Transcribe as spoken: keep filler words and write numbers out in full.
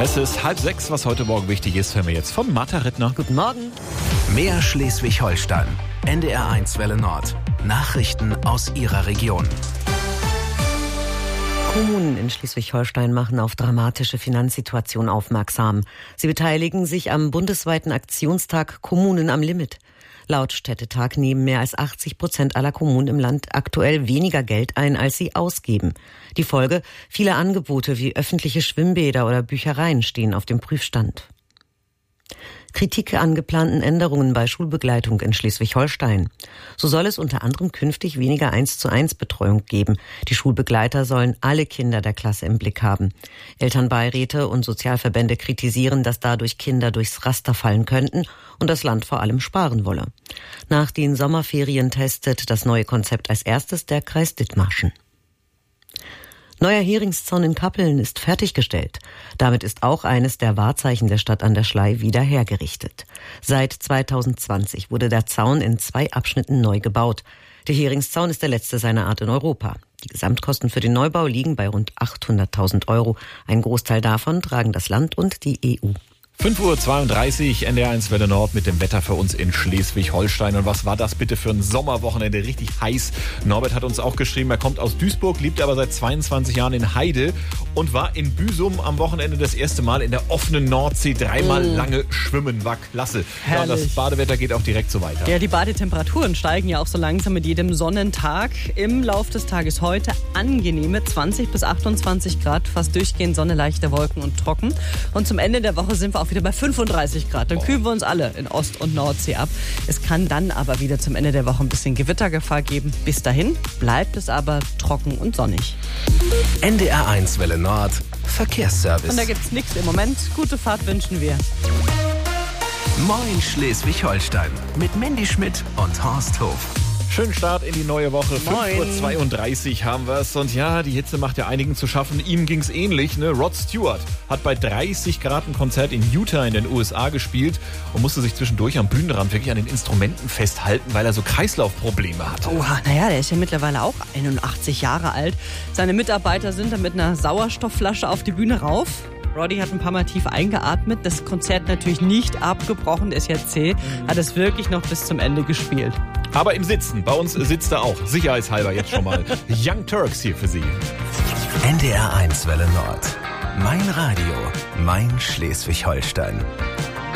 Es ist halb sechs, was heute Morgen wichtig ist, hören wir jetzt von Martha Rittner. Guten Morgen. Mehr Schleswig-Holstein. N D R eins Welle Nord. Nachrichten aus Ihrer Region. Kommunen in Schleswig-Holstein machen auf dramatische Finanzsituation aufmerksam. Sie beteiligen sich am bundesweiten Aktionstag Kommunen am Limit. Laut Städtetag nehmen mehr als achtzig Prozent aller Kommunen im Land aktuell weniger Geld ein, als sie ausgeben. Die Folge: viele Angebote wie öffentliche Schwimmbäder oder Büchereien stehen auf dem Prüfstand. Kritik an geplanten Änderungen bei Schulbegleitung in Schleswig-Holstein. So soll es unter anderem künftig weniger eins zu eins Betreuung geben. Die Schulbegleiter sollen alle Kinder der Klasse im Blick haben. Elternbeiräte und Sozialverbände kritisieren, dass dadurch Kinder durchs Raster fallen könnten und das Land vor allem sparen wolle. Nach den Sommerferien testet das neue Konzept als erstes der Kreis Dithmarschen. Neuer Heringszaun in Kappeln ist fertiggestellt. Damit ist auch eines der Wahrzeichen der Stadt an der Schlei wieder hergerichtet. Seit zweitausendzwanzig wurde der Zaun in zwei Abschnitten neu gebaut. Der Heringszaun ist der letzte seiner Art in Europa. Die Gesamtkosten für den Neubau liegen bei rund achthunderttausend Euro. Ein Großteil davon tragen das Land und die E U. fünf Uhr zweiunddreißig, N D R eins Welle Nord mit dem Wetter für uns in Schleswig-Holstein. Und was war das bitte für ein Sommerwochenende? Richtig heiß. Norbert hat uns auch geschrieben, er kommt aus Duisburg, lebt aber seit zweiundzwanzig Jahren in Heide und war in Büsum am Wochenende das erste Mal in der offenen Nordsee. Dreimal mm. lange schwimmen, war klasse. Ja, und das Badewetter geht auch direkt so weiter. Ja, die Badetemperaturen steigen ja auch so langsam mit jedem Sonnentag. Im Lauf des Tages heute angenehme zwanzig bis achtundzwanzig Grad, fast durchgehend Sonne, leichte Wolken und trocken. Und zum Ende der Woche sind wir auch wieder bei fünfunddreißig Grad. Dann kühlen wir uns alle in Ost- und Nordsee ab. Es kann dann aber wieder zum Ende der Woche ein bisschen Gewittergefahr geben. Bis dahin bleibt es aber trocken und sonnig. N D R eins Welle Nord. Verkehrsservice. Und da gibt's nichts im Moment. Gute Fahrt wünschen wir. Moin Schleswig-Holstein. Mit Mandy Schmidt und Horst Hof. Schönen Start in die neue Woche. fünf Uhr zweiunddreißig haben wir es. Und ja, die Hitze macht ja einigen zu schaffen. Ihm ging's ähnlich. Ne? Rod Stewart hat bei dreißig Grad ein Konzert in Utah in den U S A gespielt und musste sich zwischendurch am Bühnenrand wirklich an den Instrumenten festhalten, weil er so Kreislaufprobleme hatte. Oha, naja, der ist ja mittlerweile auch einundachtzig Jahre alt. Seine Mitarbeiter sind dann mit einer Sauerstoffflasche auf die Bühne rauf. Roddy hat ein paar Mal tief eingeatmet, das Konzert natürlich nicht abgebrochen, der ist ja zäh, hat es wirklich noch bis zum Ende gespielt. Aber im Sitzen, bei uns sitzt er auch, sicherheitshalber jetzt schon mal. Young Turks hier für Sie. N D R eins Welle Nord. Mein Radio, mein Schleswig-Holstein.